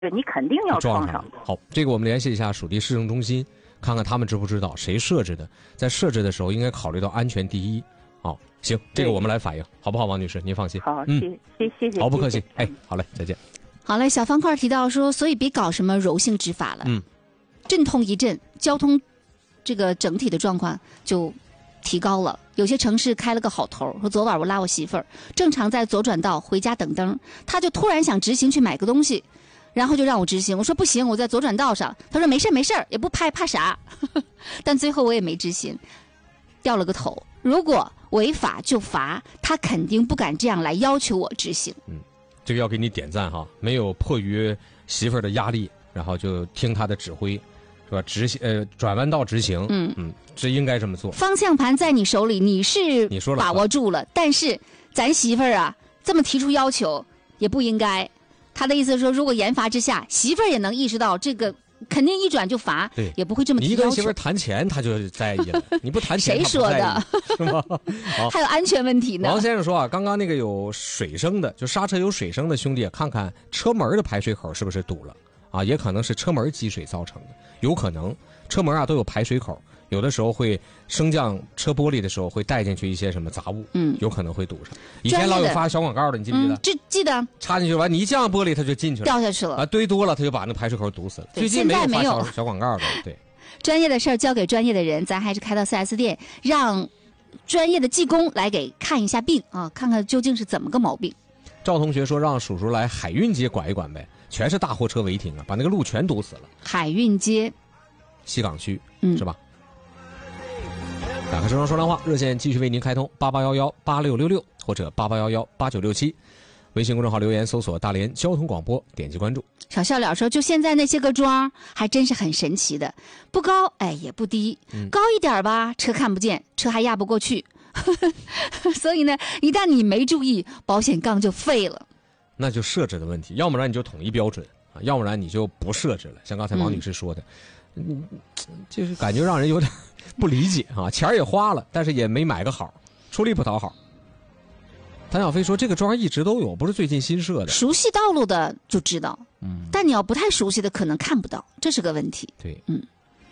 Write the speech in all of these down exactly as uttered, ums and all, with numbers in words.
你肯定要撞上。 好，这个我们联系一下属地市政中心，看看他们知不知道谁设置的，在设置的时候应该考虑到安全第一。好，行，这个我们来反映，好不好，王女士？您放心。 好，嗯，谢谢谢。 好，不客气。哎，好嘞，再见。 好嘞，小方块提到说，所以别搞什么柔性执法了。 嗯， 阵痛一阵，交通这个整体的状况就提高了。有些城市开了个好头，说昨晚我拉我媳妇儿，正常在左转道回家等灯，她就突然想直行去买个东西。然后就让我直行，我说不行，我在左转道上。他说没事没事，也不怕怕啥。但最后我也没直行，掉了个头。如果违法就罚，他肯定不敢这样来要求我执行。 嗯，这个要给你点赞哈，没有迫于媳妇儿的压力，然后就听他的指挥，是吧？直行呃转弯道直行， 嗯嗯，这应该这么做。 方向盘在你手里，你是你说了把握住了，但是咱媳妇儿啊这么提出要求也不应该。他的意思是说，如果严罚之下，媳妇儿也能意识到这个，肯定一转就罚， 对， 也不会这么提要求。 你跟媳妇儿谈钱，他就在意了；你不谈钱， 谁说的？ 是吗？ 还有安全问题呢。 王先生说啊，刚刚那个有水声的，就刹车有水声的兄弟，看看车门的排水口是不是堵了啊？也可能是车门积水造成的，有可能车门啊都有排水口。有的时候会升降车玻璃的时候会带进去一些什么杂物， 嗯， 有可能会堵上。以前老有发小广告的，你记不记得？ 嗯、这记得。 插进去完，你一降玻璃它就进去了， 掉下去了啊，堆多了它就把那排水口堵死了。最近没有发小小广告的，对。 专业的事儿交给专业的人，咱还是开到 四 S 店，让专业的技工来给看一下病啊，看看究竟是怎么个毛病。 赵同学说让叔叔来海运街管一管呗，全是大货车违停啊，把那个路全堵死了。 海运街， 西港区， 嗯， 是吧？打开车上说亮话，热线继续为您开通八八幺幺八六六六或者八八幺幺八九六七，微信公众号留言搜索大连交通广播，点击关注。 小笑了说，就现在那些个桩还真是很神奇的，不高哎也不低， 嗯、 高一点吧车看不见，车还压不过去，所以呢，一旦你没注意，保险杠就废了。 那就设置的问题，要不然你就统一标准啊，要不然你就不设置了。像刚才王女士说的，嗯，就是感觉让人有点不理解啊，钱也花了，但是也没买个好，出力不讨好。谭小飞说：“这个桩一直都有，不是最近新设的。 熟悉道路的就知道， 嗯， 但你要不太熟悉的，可能看不到，这是个问题。 对， 嗯。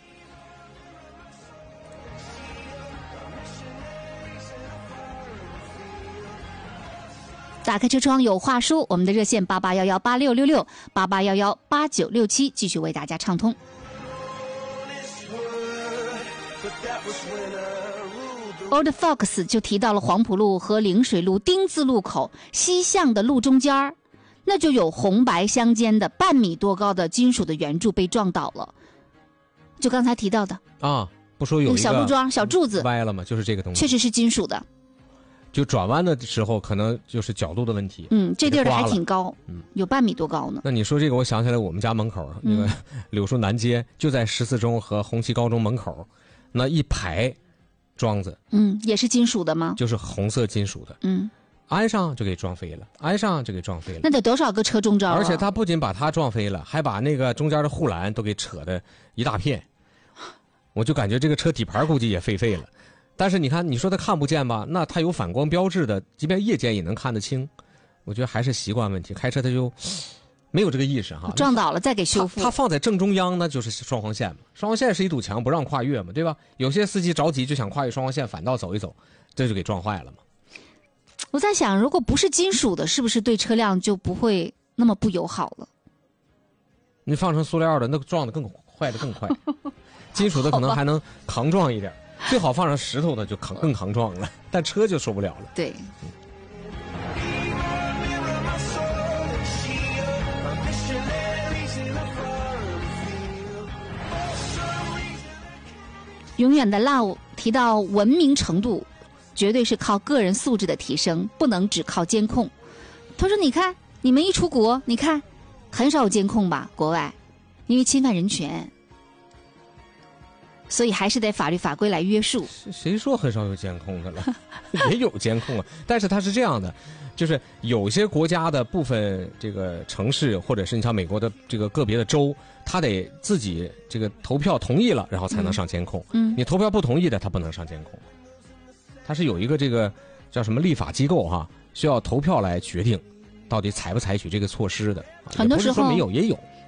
打开车窗有话说，我们的热线八八幺幺八六六六八八幺幺八九六七继续为大家畅通。Old Fox 就提到了黄浦路和陵水路丁字路口西向的路中间，那就有红白相间的半米多高的金属的圆柱被撞倒了。就刚才提到的啊，不说有一个小柱桩、小柱子歪了吗？就是这个东西， 确实是金属的。 就转弯的时候可能就是角度的问题。 嗯，这地儿的还挺高， 嗯， 有半米多高呢。 那你说这个，我想起来我们家门口那个柳树南街，就在十四中和红旗高中门口，那一排桩子， 嗯，也是金属的吗？ 就是红色金属的， 嗯， 挨上就给撞飞了，挨上就给撞飞了。 那得多少个车中招啊？ 而且他不仅把他撞飞了，还把那个中间的护栏都给扯的一大片，我就感觉这个车底盘估计也废废了。但是你看，你说他看不见吧？那他有反光标志的，即便夜间也能看得清。我觉得还是习惯问题，开车他就没有这个意识哈。 撞倒了再给修复。 他, 他放在正中央，那就是双黄线嘛。双黄线是一堵墙，不让跨越嘛，对吧？有些司机着急就想跨越双黄线，反倒走一走，这就给撞坏了嘛。 我在想，如果不是金属的，是不是对车辆就不会那么不友好了？ 你放成塑料的，那撞得更坏的更快。金属的可能还能扛撞一点。最好放上石头的就扛更扛撞了，但车就受不了了。 对。 嗯、 永远的 love 提到文明程度，绝对是靠个人素质的提升，不能只靠监控。他说：“你看，你们一出国，你看很少有监控吧？国外，因为侵犯人权。”所以还是得法律法规来约束。 谁说很少有监控的了？也有监控啊，但是它是这样的，就是有些国家的部分这个城市，或者是你像美国的这个个别的州，他得自己这个投票同意了，然后才能上监控。 嗯， 你投票不同意的，他不能上监控。它是有一个这个叫什么立法机构哈，需要投票来决定到底采不采取这个措施的。 很多时候没有也有。